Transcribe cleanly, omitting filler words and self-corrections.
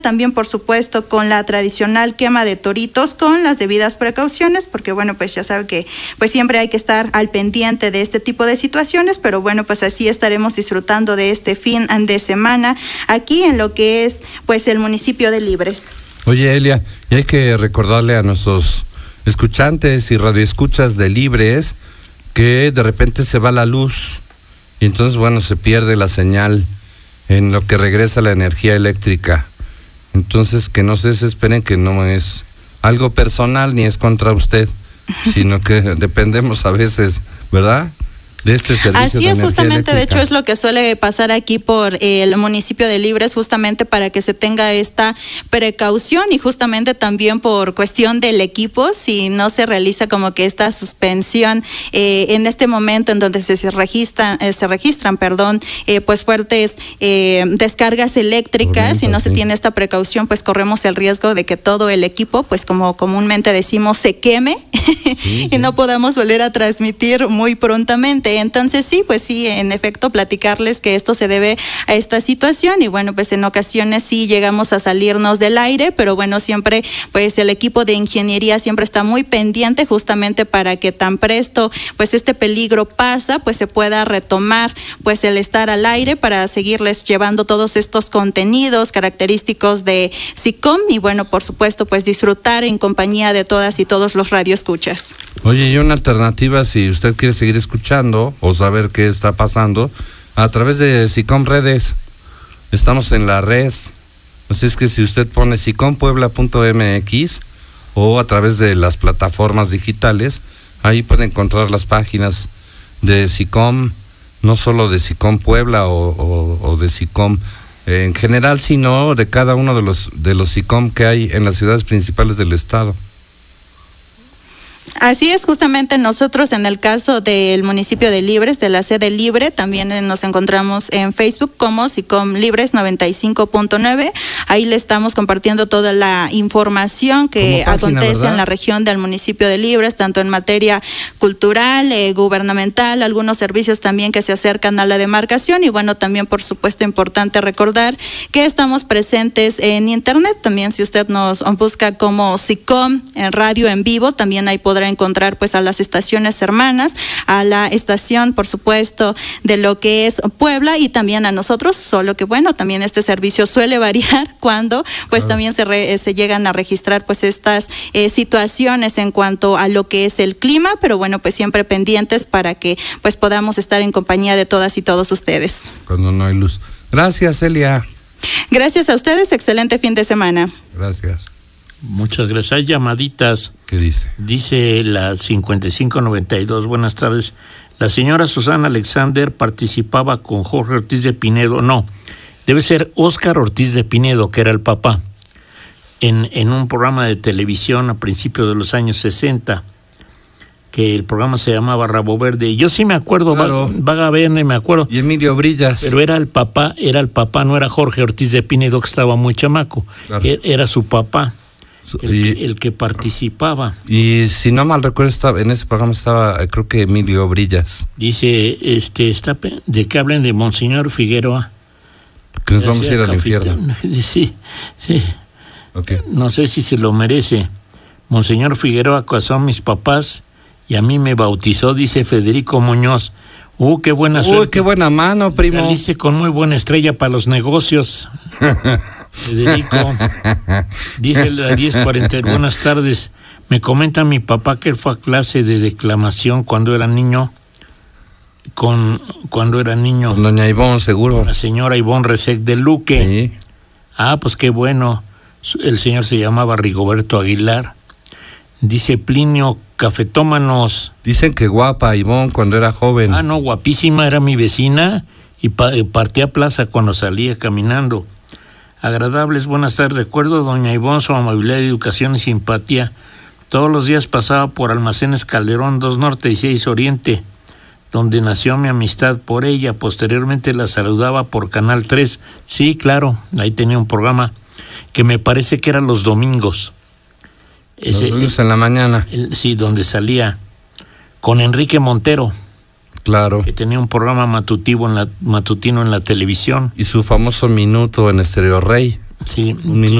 También, por supuesto, con la tradicional quema de toritos con las debidas precauciones, porque bueno, pues ya sabe que pues siempre hay que estar al pendiente de este tipo de situaciones, pero bueno, pues así estaremos disfrutando de este fin de semana aquí en lo que es pues el municipio de Libres. Oye, Elia, y hay que recordarle a nuestros escuchantes y radioescuchas de Libres que de repente se va la luz y entonces bueno, se pierde la señal en lo que regresa la energía eléctrica. Entonces, que no se desesperen, que no es algo personal ni es contra usted, sino que dependemos a veces, ¿verdad?, de este servicio. Así es, justamente, de hecho es lo que suele pasar aquí por el municipio de Libres, justamente para que se tenga esta precaución y justamente también por cuestión del equipo, si no se realiza como que esta suspensión en este momento en donde se registran pues fuertes descargas eléctricas, si no se tiene esta precaución, pues corremos el riesgo de que todo el equipo, pues como comúnmente decimos, se queme y no podamos volver a transmitir muy prontamente. Entonces sí, pues sí, en efecto, platicarles que esto se debe a esta situación y bueno, pues en ocasiones sí llegamos a salirnos del aire, pero bueno, siempre pues el equipo de ingeniería siempre está muy pendiente justamente para que tan presto pues este peligro pasa, pues se pueda retomar pues el estar al aire para seguirles llevando todos estos contenidos característicos de SICOM y bueno, por supuesto, pues disfrutar en compañía de todas y todos los radioescuchas. Oye, y una alternativa si usted quiere seguir escuchando o saber qué está pasando, a través de SICOM Redes. Estamos en la red. Así es que si usted pone sicompuebla.mx o a través de las plataformas digitales, ahí puede encontrar las páginas de SICOM, no solo de SICOM Puebla o de SICOM en general, sino de cada uno de los SICOM que hay en las ciudades principales del estado. Así es, justamente nosotros en el caso del municipio de Libres, de la sede Libre, también nos encontramos en Facebook como SICOM Libres 95.9. Ahí le estamos compartiendo toda la información que acontece, ¿verdad?, en la región del municipio de Libres, tanto en materia cultural, gubernamental, algunos servicios también que se acercan a la demarcación y bueno, también por supuesto importante recordar que estamos presentes en internet. También si usted nos busca como SICOM en radio en vivo, también ahí podrá encontrar pues a las estaciones hermanas, a la estación por supuesto de lo que es Puebla y también a nosotros, solo que bueno, también este servicio suele variar cuando pues también se llegan a registrar pues estas situaciones en cuanto a lo que es el clima, pero bueno, pues siempre pendientes para que pues podamos estar en compañía de todas y todos ustedes. Cuando no hay luz. Gracias, Elia. Gracias a ustedes, excelente fin de semana. Gracias. Muchas gracias. Hay llamaditas. ¿Qué dice? Dice la 5592. Buenas tardes. La señora Susana Alexander participaba con Jorge Ortiz de Pinedo. No, debe ser Óscar Ortiz de Pinedo, que era el papá, en un programa de televisión a principios de los años 60, que el programa se llamaba Rabo Verde. Yo sí me acuerdo, claro. Vagamente me acuerdo. Y Emilio Brillas. Pero era el papá, no era Jorge Ortiz de Pinedo, que estaba muy chamaco. Claro. Era su papá. El que participaba. Y si no mal recuerdo, en ese programa estaba, creo que Emilio Brillas. Dice, está de que hablen de Monseñor Figueroa. Que nos vamos a ir al infierno. Sí. Okay. No sé si se lo merece. Monseñor Figueroa casó a mis papás y a mí me bautizó, dice Federico Muñoz. Qué buena suerte. Qué buena mano, primo. Saliste con muy buena estrella para los negocios. Federico, dice la 10:40, buenas tardes. Me comenta mi papá que él fue a clase de declamación cuando era niño. Con doña Ivonne, seguro. La señora Ivonne Resec de Luque. Sí. Pues qué bueno. El señor se llamaba Rigoberto Aguilar. Dice Plinio, cafetómanos. Dicen que guapa Ivonne cuando era joven. No, guapísima, era mi vecina y partía plaza cuando salía caminando. Agradables, buenas tardes. Recuerdo a doña Ivonne, su amabilidad, educación y simpatía. Todos los días pasaba por Almacenes Calderón, 2 Norte y 6 Oriente, donde nació mi amistad por ella. Posteriormente la saludaba por Canal 3. Sí, claro, ahí tenía un programa que me parece que eran los domingos. Los domingos en la mañana. Sí, donde salía con Enrique Montero. Claro. Que tenía un programa matutino en la televisión. Y su famoso minuto en Estéreo Rey. Sí, Un minuto.